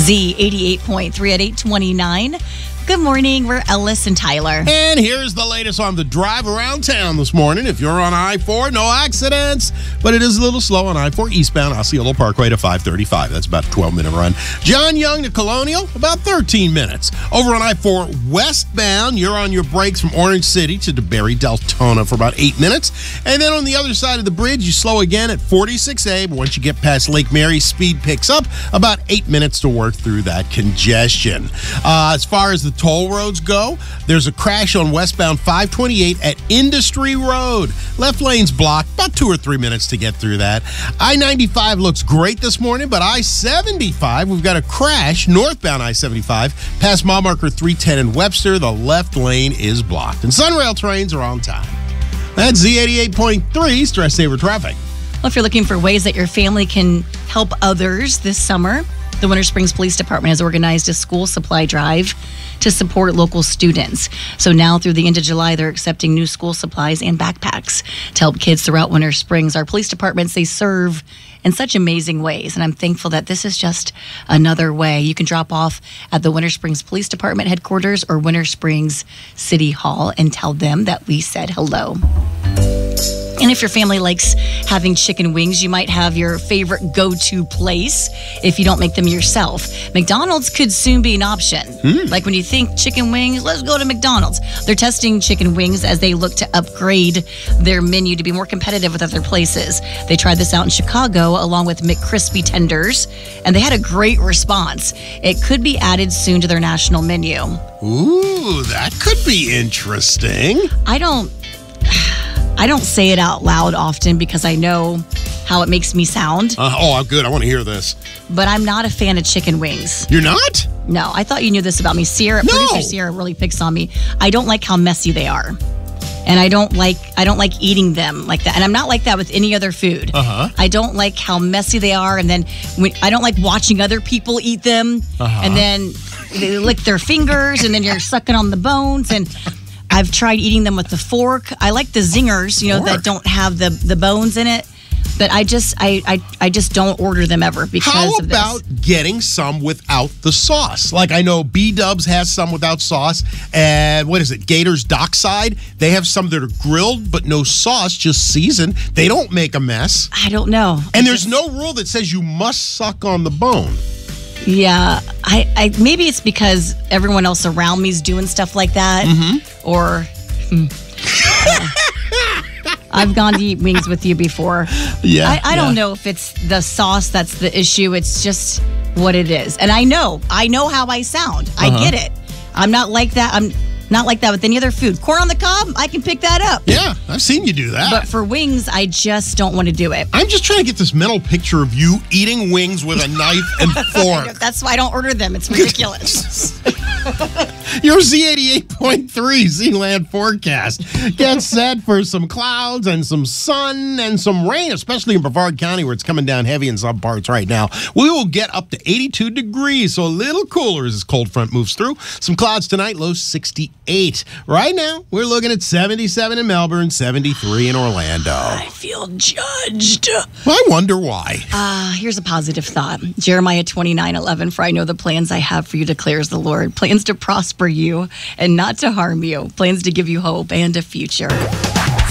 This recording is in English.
Z88.3 at 8:29. Good morning. We're Ellis and Tyler. And here's the latest on the drive around town this morning. If you're on I-4, no accidents, but it is a little slow on I-4 eastbound Osceola Parkway to 535. That's about a 12-minute run. John Young to Colonial, about 13 minutes. Over on I-4 westbound, you're on your brakes from Orange City to DeBerry Deltona for about 8 minutes. And then on the other side of the bridge, you slow again at 46A, but once you get past Lake Mary, speed picks up about 8 minutes to work through that congestion. As far as the toll roads go, there's a crash on westbound 528 at Industry Road. Left lane's blocked, about 2 or 3 minutes to get through that. I-95 looks great this morning, but I-75, we've got a crash northbound I-75 past mile marker 310 in Webster. The left lane is blocked, and Sunrail trains are on time. That's Z88.3 Stress Saver Traffic. Well, if you're looking for ways that your family can help others this summer, the Winter Springs Police Department has organized a school supply drive to support local students. So now through the end of July, they're accepting new school supplies and backpacks to help kids throughout Winter Springs. Our police departments, they serve in such amazing ways, and I'm thankful that this is just another way. You can drop off at the Winter Springs Police Department headquarters or Winter Springs City Hall and tell them that we said hello. And if your family likes having chicken wings, you might have your favorite go-to place if you don't make them yourself. McDonald's could soon be an option. Like when you think chicken wings, let's go to McDonald's. They're testing chicken wings as they look to upgrade their menu to be more competitive with other places. They tried this out in Chicago along with McCrispy tenders, and they had a great response. It could be added soon to their national menu. Ooh, that could be interesting. I don't say it out loud often because I know how it makes me sound. Oh, good. I want to hear this. But I'm not a fan of chicken wings. You're not? No, I thought you knew this about me. Producer Sierra really picks on me. I don't like how messy they are. And I don't like eating them like that. And I'm not like that with any other food. I don't like how messy they are. And then I don't like watching other people eat them. And then they lick their fingers and then you're sucking on the bones. And I've tried eating them with the fork. I like the zingers, that don't have the bones in it. But I just don't order them ever because of this. How about getting some without the sauce? Like I know B-Dubs has some without sauce. And what is it? Gators Dockside. They have some that are grilled but no sauce, just seasoned. They don't make a mess. I don't know. And there's no rule that says you must suck on the bone. Yeah, I maybe it's because everyone else around me is doing stuff like that, or I've gone to eat wings with you before. Yeah, I don't know if it's the sauce that's the issue. It's just what it is, and I know how I sound. I get it. I'm not like that. I'm not like that with any other food. Corn on the cob, I can pick that up. Yeah, I've seen you do that. But for wings, I just don't want to do it. I'm just trying to get this mental picture of you eating wings with a knife and fork. That's why I don't order them. It's ridiculous. Your Z88.3 Z-Land forecast. Get set for some clouds and some sun and some rain, especially in Brevard County where it's coming down heavy in some parts right now. We will get up to 82 degrees, so a little cooler as this cold front moves through. Some clouds tonight, low 68. Right now, we're looking at 77 in Melbourne, 73 in Orlando. I feel judged. I wonder why. Here's a positive thought. Jeremiah 29:11, for I know the plans I have for you, declares the Lord. Plans to prosper you and not to harm you. Plans to give you hope and a future.